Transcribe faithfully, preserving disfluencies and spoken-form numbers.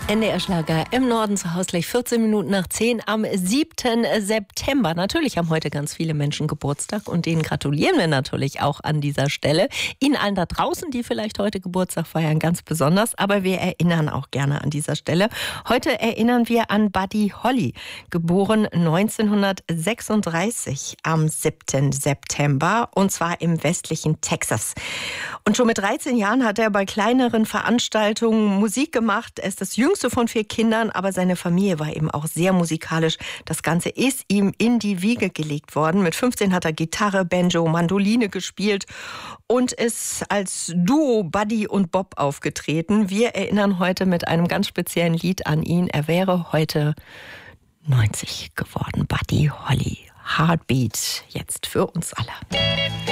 N D R-Schlager im Norden zu Hause, gleich vierzehn Minuten nach zehn am siebten September. Natürlich haben heute ganz viele Menschen Geburtstag und denen gratulieren wir natürlich auch an dieser Stelle. Ihnen allen da draußen, die vielleicht heute Geburtstag feiern, ganz besonders. Aber wir erinnern auch gerne an dieser Stelle. Heute erinnern wir an Buddy Holly, geboren neunzehnhundertsechsunddreißig am siebten September und zwar im westlichen Texas. Und schon mit dreizehn Jahren hat er bei kleineren Veranstaltungen Musik gemacht. Er ist das jüngste von vier Kindern, aber seine Familie war eben auch sehr musikalisch. Das Ganze ist ihm in die Wiege gelegt worden. Mit fünfzehn hat er Gitarre, Banjo, Mandoline gespielt und ist als Duo Buddy und Bob aufgetreten. Wir erinnern heute mit einem ganz speziellen Lied an ihn. Er wäre heute neunzig geworden. Buddy Holly. Heartbeat jetzt für uns alle.